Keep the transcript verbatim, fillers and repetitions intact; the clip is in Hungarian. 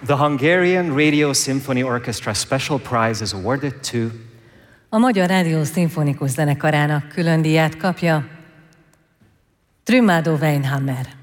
The Hungarian Radio Symphony Orchestra Special Prize is awarded to a Magyar Rádió Szimfonikus Zenekarának külön díját kapja Trümádó Weinhammer.